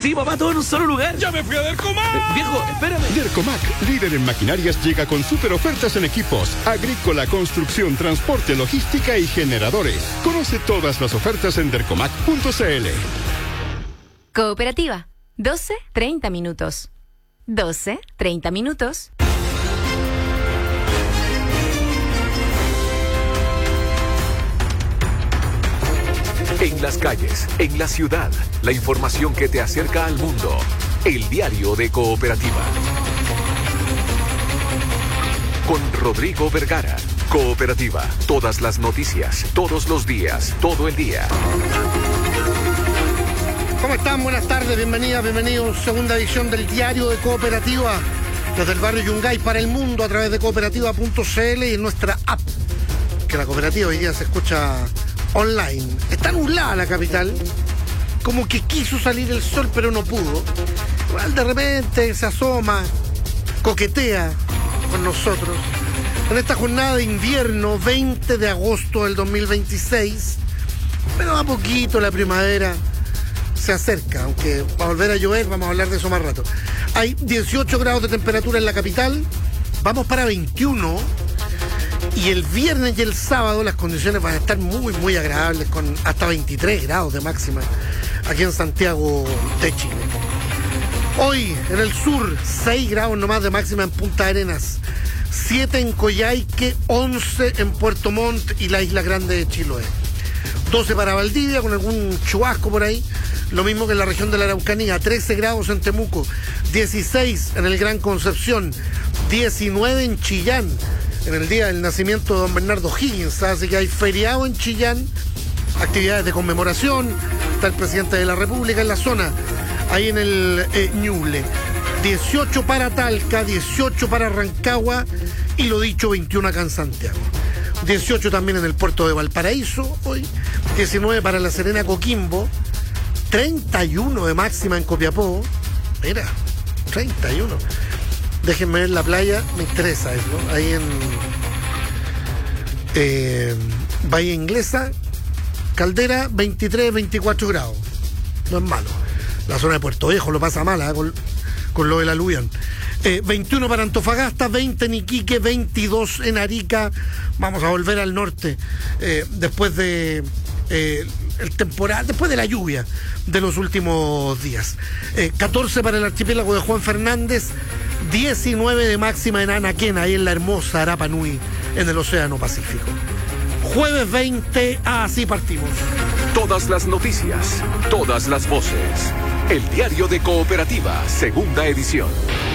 Sí, papá, todo en un solo lugar. ¡Ya me fui a Dercomac! Viejo, espérame. Dercomac, líder en maquinarias, llega con super ofertas en equipos, agrícola, construcción, transporte, logística y generadores. Conoce todas las ofertas en dercomac.cl. Cooperativa, 12-30 minutos. 12-30 minutos. En las calles, en la ciudad, la información que te acerca al mundo. El diario de Cooperativa. Con Rodrigo Vergara. Cooperativa. Todas las noticias, todos los días, todo el día. ¿Cómo están? Buenas tardes, bienvenidas, bienvenidos. Segunda edición del diario de Cooperativa. Desde el barrio Yungay para el mundo a través de cooperativa.cl y en nuestra app. Que la cooperativa hoy día se escucha online. Está nublada la capital. Como que quiso salir el sol, pero no pudo. Igual de repente se asoma, coquetea con nosotros. En esta jornada de invierno, 20 de agosto del 2026. Pero a poquito la primavera se acerca, aunque va a volver a llover, vamos a hablar de eso más rato. Hay 18 grados de temperatura en la capital. Vamos para 21. Y el viernes y el sábado las condiciones van a estar muy, muy agradables, con hasta 23 grados de máxima aquí en Santiago de Chile. Hoy en el sur, 6 grados nomás de máxima en Punta Arenas, 7 en Coyhaique, 11 en Puerto Montt y la Isla Grande de Chiloé. 12 para Valdivia, con algún chubasco por ahí. Lo mismo que en la región de la Araucanía, 13 grados en Temuco, 16 en el Gran Concepción, 19 en Chillán, en el día del nacimiento de don Bernardo Higgins, así que hay feriado en Chillán, actividades de conmemoración, está el presidente de la República en la zona, ahí en el Ñuble. 18 para Talca, 18 para Rancagua y lo dicho, 21 acá en Santiago. 18 también en el puerto de Valparaíso hoy, 19 para La Serena, Coquimbo, 31 de máxima en Copiapó. Mira, 31. Déjenme ver la playa, me interesa eso, ¿no? Ahí en Bahía Inglesa, Caldera, 23, 24 grados. No es malo. La zona de Puerto Viejo lo pasa mal, ¿eh? con lo del aluvión. 21 para Antofagasta, 20 en Iquique, 22 en Arica. Vamos a volver al norte después de el temporal, después de la lluvia de los últimos días. 14 para el archipiélago de Juan Fernández, 19 de máxima en Anaquena, ahí en la hermosa Arapa Nui, en el Océano Pacífico. Jueves 20, así partimos. Todas las noticias, todas las voces. El diario de Cooperativa, segunda edición.